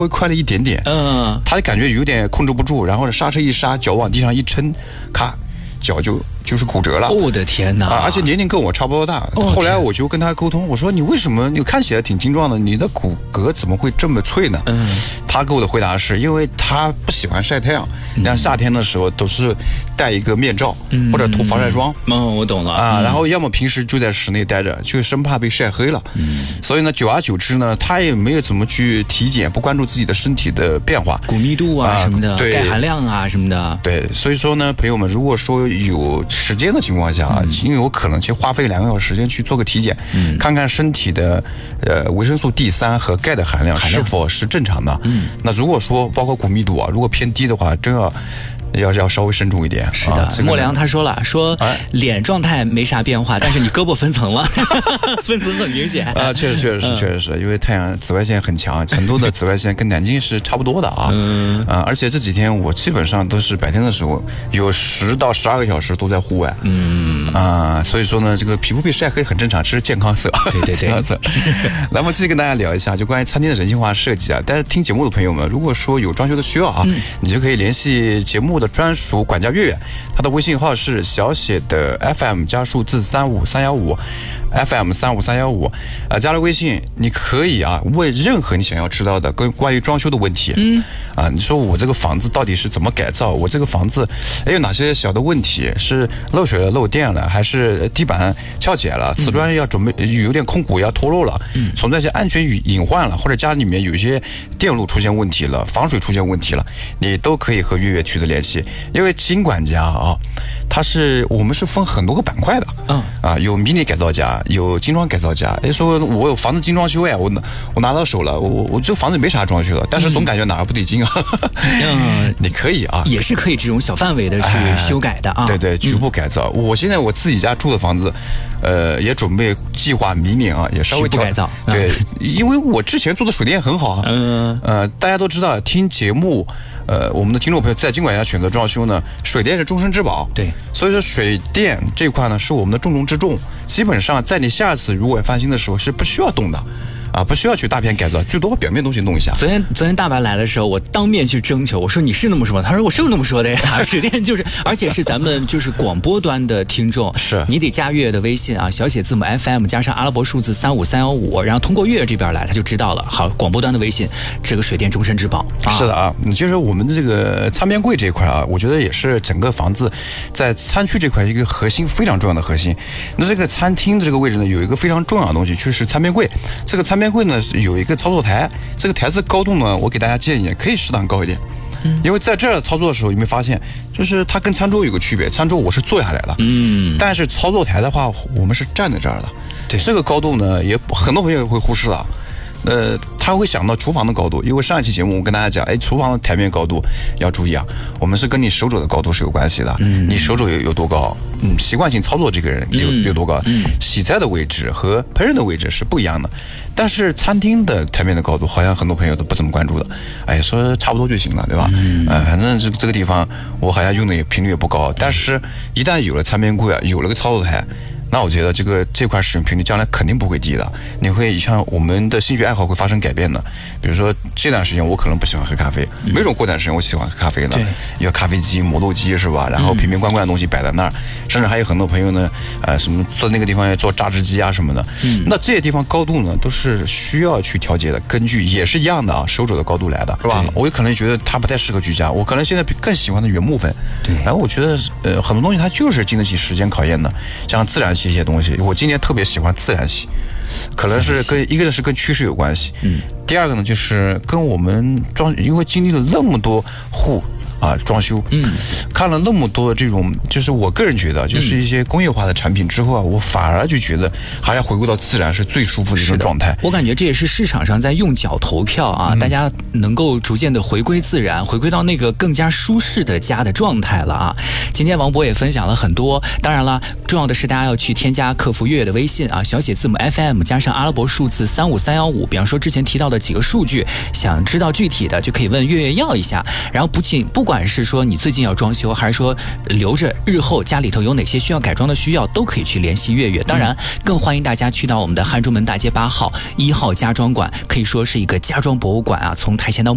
会快了一点点，他感觉有点控制不住，然后刹车一刹，脚往地上一撑，咔，脚就是骨折了。 我的天哪！ 而且年龄跟我差不多大。后来我就跟他沟通，我说你为什么你看起来挺精壮的，你的骨骼怎么会这么脆呢？他给我的回答是因为他不喜欢晒太阳，像夏天的时候都是戴一个面罩或者涂防晒霜。 我懂了啊。然后要么平时就在室内待着，就生怕被晒黑了。所以呢，久而久之呢，他也没有怎么去体检，不关注自己的身体的变化， 骨密度啊什么的， 对， 钙含量啊什么的。 对，所以说呢，朋友们，如果说有时间的情况下，因为有可能去花费2个小时时间去做个体检，看看身体的维生素 D3 和钙的含量是否是正常的。那如果说包括骨密度啊，如果偏低的话，真要稍微慎重一点。 是的，莫良他说了，脸状态没啥变化，但是你胳膊分层了，分层很明显啊。确实是，因为太阳紫外线很强，成都的紫外线跟南京是差不多的啊。而且这几天我基本上都是白天的时候有10到12个小时都在户外。所以说呢，这个皮肤被晒黑很正常，这是健康色。 对，健康色。 那么继续跟大家聊一下，就关于餐厅的人性化设计啊。但是听节目的朋友们，如果说有装修的需要啊，你就可以联系节目的专属管家月月，他的微信号是小写的 FM 加数字35315 FM 35315，加了微信，你可以问任何你想要知道的关于装修的问题。你说我这个房子到底是怎么改造？我这个房子有哪些小的问题？是漏水了、漏电了，还是地板翘起来了？瓷砖要准备有点空鼓要脱落了，存在一些安全隐患了，或者家里面有一些电路出现问题了，防水出现问题了，你都可以和月月取得联系。因为金管家我们是分很多个板块的。有迷你改造家，有精装改造家。说我有房子精装修呀，我拿到手了，我这房子没啥装修的，但是总感觉哪儿不得劲啊。你可以也是可以这种小范围的去修改的啊。 对，局部改造。我现在我自己家住的房子，也准备计划明年也稍微改造。 对，因为我之前做的水电很好大家都知道，听节目。我们的听众朋友在金管家选择装修呢，水电是终身质保。 对， 所以说水电这一块呢是我们的重中之重。基本上在你下次如果翻新的时候是不需要动的。不需要去大片改造，最多把表面东西弄一下。 昨天大白来的时候，我当面去征求，我说你是那么说吗？他说我是那么说的呀。水电就是，而且是咱们就是广播端的听众， 是你得加月月的微信小写字母 FM 加上阿拉伯数字35315，然后通过月月这边来，他就知道了。好，广播端的微信，这个水电终身质保。 是的就是我们的这个餐边柜这一块我觉得也是整个房子在餐区这块一个核心，非常重要的核心。那这个餐厅的这个位置呢，有一个非常重要的东西，就是餐边柜。这个餐边柜呢有一个操作台，这个台子高度呢，我给大家建议可以适当高一点。因为在这儿操作的时候，你会发现，就是它跟餐桌有个区别，餐桌我是坐下来的，但是操作台的话，我们是站在这儿的。 对， 这个高度呢，也很多朋友会忽视了。他会想到厨房的高度，因为上一期节目我跟大家讲，厨房的台面高度要注意我们是跟你手肘的高度是有关系的。你手肘有多高，习惯性操作这个人有多高，洗菜的位置和烹饪的位置是不一样的。但是餐厅的台面的高度，好像很多朋友都不怎么关注的。说差不多就行了，对吧？反正这个地方我好像用的频率也不高，但是一旦有了餐边柜有了个操作台。那我觉得这块使用频率将来肯定不会低的，你会像我们的兴趣爱好会发生改变的。比如说这段时间我可能不喜欢喝咖啡，没准过段时间我喜欢喝咖啡了。有咖啡机、磨豆机是吧？然后瓶瓶罐罐的东西摆在那儿，甚至还有很多朋友呢，什么坐那个地方要做榨汁机什么的。那这些地方高度呢都是需要去调节的，根据也是一样的手肘的高度来的，是吧？我可能觉得它不太适合居家，我可能现在更喜欢的原木粉。 对， 然后我觉得很多东西它就是经得起时间考验的，像自然一些东西，我今年特别喜欢自然洗，可能是一个是跟趋势有关系，第二个呢就是跟我们因为经历了那么多装修，看了那么多这种，就是我个人觉得，就是一些工业化的产品之后我反而就觉得还要回归到自然是最舒服的一种状态。 我感觉这也是市场上在用脚投票大家能够逐渐的回归自然，回归到那个更加舒适的家的状态了今天王博也分享了很多，当然了，重要的是大家要去添加客服月月的微信小写字母 FM 加上阿拉伯数字35315，比方说之前提到的几个数据，想知道具体的就可以问月月要一下。然后不管是说你最近要装修，还是说留着日后家里头有哪些需要改装的需要，都可以去联系月月。当然更欢迎大家去到我们的汉中门大街8号1号家装馆，可以说是一个家装博物馆从台前到